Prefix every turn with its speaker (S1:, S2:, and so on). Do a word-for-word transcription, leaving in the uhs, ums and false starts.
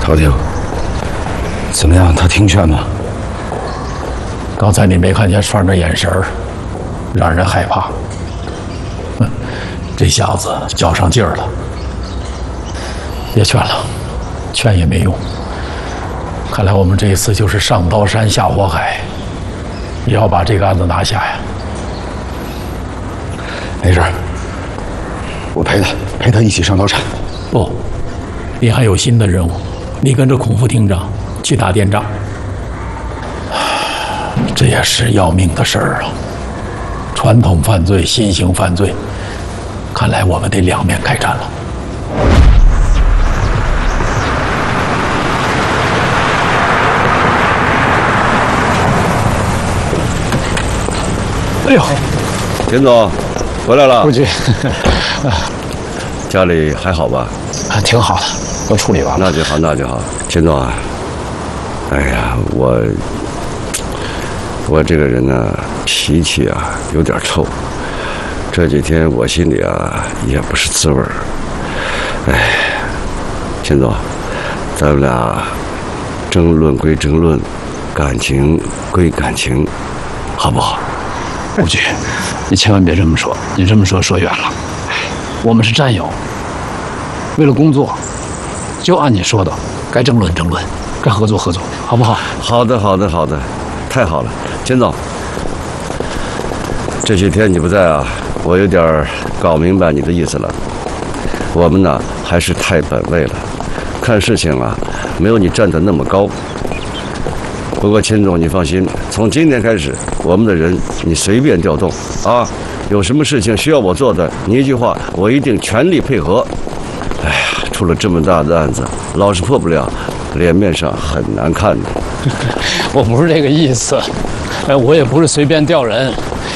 S1: 朝廷，怎么样？他听劝吗？
S2: 刚才你没看见栓的眼神儿，让人害怕。哼，这下子较上劲儿了。别劝了，劝也没用。看来我们这一次就是上刀山下火海，也要把这个案子拿下呀。
S1: 没事，我陪他，陪他一起上刀山。
S2: 不，你还有新的任务，你跟着孔副厅长去打电仗。这也是要命的事儿啊！传统犯罪、新型犯罪，看来我们得两面开战了。哎呦，
S3: 田总，回来了。
S2: 夫君，
S3: 家里还好吧？
S2: 啊，挺好的，都处理完了。
S3: 那就好，那就好。田总啊，哎呀，我我这个人呢，脾气啊有点臭。这几天我心里啊也不是滋味儿。哎，田总，咱们俩争论归争论，感情归感情，好不好？
S2: 夫君，你千万别这么说，你这么说说远了。我们是战友，为了工作，就按你说的，该争论争论，该合作合作，好不好？
S3: 好的，好的，好的，太好了，钱总。这些天你不在啊，我有点搞明白你的意思了。我们呢还是太本位了，看事情啊没有你站得那么高。不过钱总你放心，从今天开始，我们的人你随便调动啊，有什么事情需要我做的，你一句话我一定全力配合。哎呀，出了这么大的案子，老是破不了，脸面上很难看的。
S2: 我不是这个意思，哎，我也不是随便调人，